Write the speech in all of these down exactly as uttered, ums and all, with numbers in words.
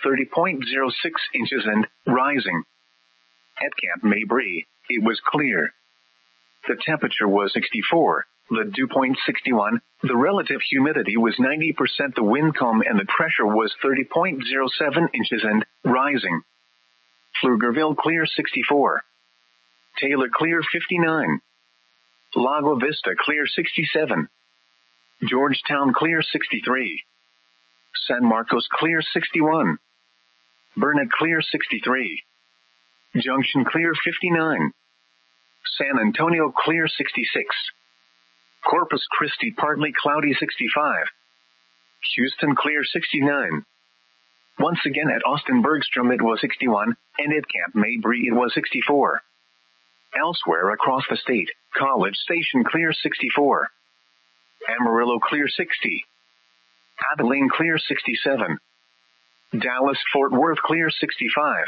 thirty point zero six inches and rising. At Camp Mabry, it was clear. The temperature was sixty-four, the dew point sixty-one, the relative humidity was ninety percent, the wind calm, and the pressure was thirty point zero seven inches and rising. Pflugerville clear sixty-four. Taylor clear fifty-nine. Lago Vista clear sixty-seven. Georgetown clear sixty-three. San Marcos clear sixty-one. Burnet clear sixty-three. Junction clear fifty-nine. San Antonio clear sixty-six. Corpus Christi partly cloudy sixty-five. Houston clear sixty-nine. Once again at Austin Bergstrom it was sixty-one, and at Camp Mabry it was sixty-four. Elsewhere across the state, College Station clear sixty-four. Amarillo clear sixty. Abilene clear sixty-seven. Dallas Fort Worth clear sixty-five.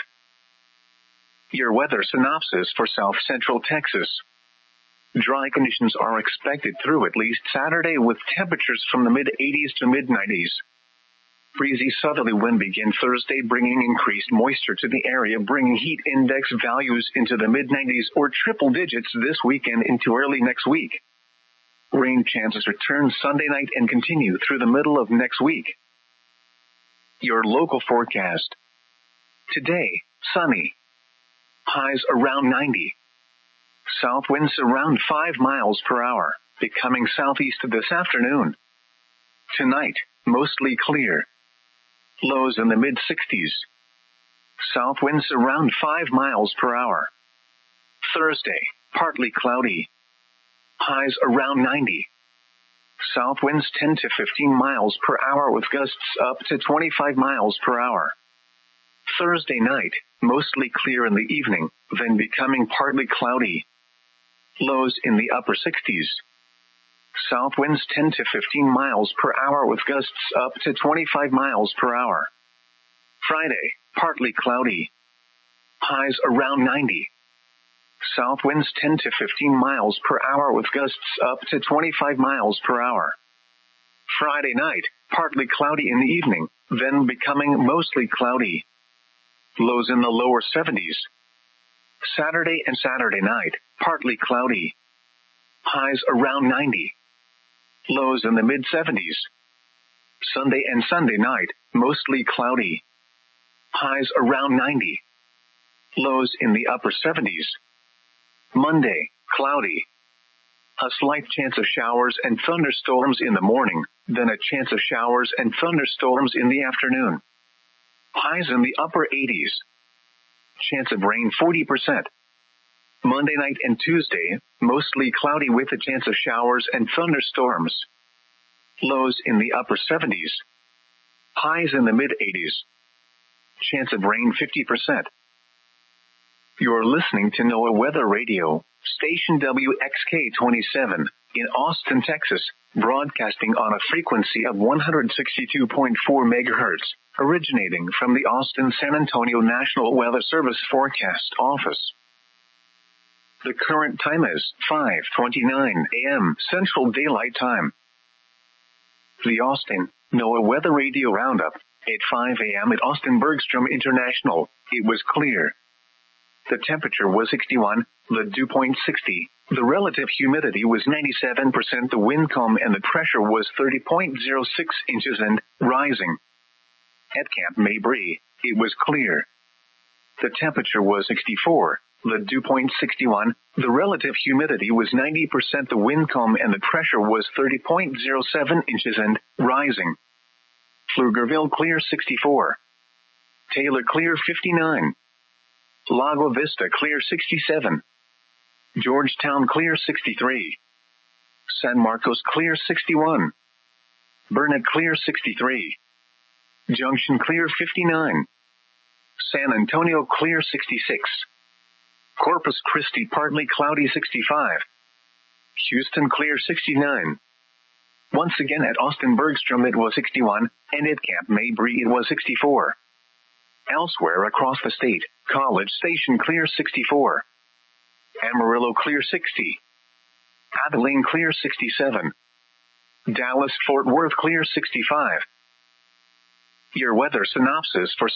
Your weather synopsis for South Central Texas. Dry conditions are expected through at least Saturday with temperatures from the mid-eighties to mid-nineties. Breezy southerly wind begin Thursday, bringing increased moisture to the area, bringing heat index values into the mid-nineties or triple digits this weekend into early next week. Rain chances return Sunday night and continue through the middle of next week. Your local forecast. Today, sunny. Highs around ninety. South winds around five miles per hour, becoming southeast this afternoon. Tonight, mostly clear. Lows in the mid-sixties. South winds around five miles per hour. Thursday, partly cloudy. Highs around ninety. South winds ten to fifteen miles per hour with gusts up to twenty-five miles per hour. Thursday night, mostly clear in the evening, then becoming partly cloudy. Lows in the upper sixties. South winds ten to fifteen miles per hour with gusts up to twenty-five miles per hour. Friday, partly cloudy. Highs around ninety. South winds ten to fifteen miles per hour with gusts up to twenty-five miles per hour. Friday night, partly cloudy in the evening, then becoming mostly cloudy. Lows in the lower seventies. Saturday and Saturday night, partly cloudy. Highs around ninety. Lows in the mid-seventies. Sunday and Sunday night, mostly cloudy. Highs around ninety. Lows in the upper seventies. Monday, cloudy. A slight chance of showers and thunderstorms in the morning, then a chance of showers and thunderstorms in the afternoon. Highs in the upper eighties. Chance of rain forty percent. Monday night and Tuesday, mostly cloudy with a chance of showers and thunderstorms. Lows in the upper seventies. Highs in the mid-eighties. Chance of rain fifty percent. You're listening to NOAA Weather Radio, station W X K twenty-seven, in Austin, Texas, broadcasting on a frequency of one hundred sixty-two point four megahertz, originating from the Austin-San Antonio National Weather Service Forecast Office. The current time is five twenty-nine a.m. Central Daylight Time. The Austin NOAA Weather Radio Roundup. At five a.m. at Austin Bergstrom International, it was clear. The temperature was sixty-one, the dew point sixty, the relative humidity was ninety-seven percent, the wind calm, and the pressure was thirty point zero six inches and rising. At Camp Mabry, it was clear. The temperature was sixty-four, the dew point sixty-one, the relative humidity was ninety percent, the wind calm, and the pressure was thirty point zero seven inches and rising. Pflugerville clear sixty-four. Taylor clear fifty-nine. Lago Vista clear sixty-seven. Georgetown clear sixty-three. San Marcos clear sixty-one. Burnet clear sixty-three. Junction clear fifty-nine. San Antonio clear sixty-six. Corpus Christi partly cloudy sixty-five. Houston clear sixty-nine. Once again at Austin Bergstrom it was sixty-one, and at Camp Mabry it was sixty-four. Elsewhere across the state, College Station clear sixty-four. Amarillo clear sixty. Abilene clear sixty-seven. Dallas Fort Worth clear sixty-five. Your weather synopsis for